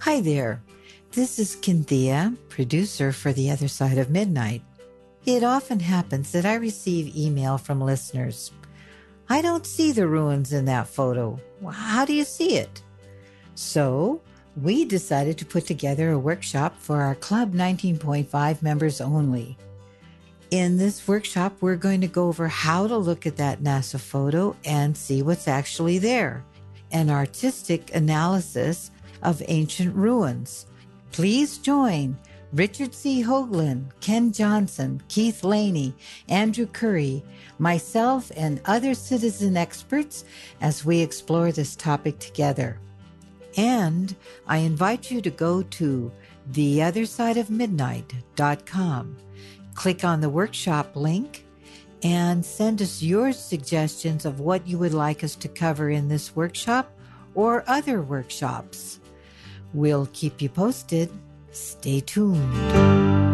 Hi there. This is Cynthia, producer for The Other Side of Midnight. It often happens that I receive email from listeners. I don't see the ruins in that photo. How do you see it? So, we decided to put together a workshop for our Club 19.5 members only. In this workshop, we're going to go over how to look at that NASA photo and see what's actually there, an artistic analysis of ancient ruins. Please join Richard C. Hoagland, Ken Johnson, Keith Laney, Andrew Curry, myself, and other citizen experts as we explore this topic together. And I invite you to go to theothersideofmidnight.com. Click on the workshop link and send us your suggestions of what you would like us to cover in this workshop or other workshops. We'll keep you posted. Stay tuned.